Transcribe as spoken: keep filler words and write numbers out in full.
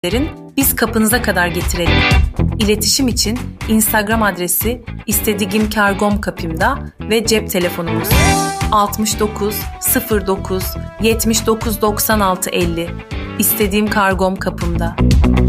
biz kapınıza kadar getirelim. İletişim için Instagram adresi istediğimkargomkapimda ve cep telefonumuz altmış dokuz sıfır dokuz yetmiş dokuz doksan altı elli. İstediğim kargom kapımda.